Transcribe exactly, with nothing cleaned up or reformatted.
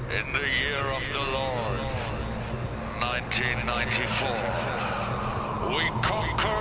In the year of the Lord, nineteen ninety-four, we conquer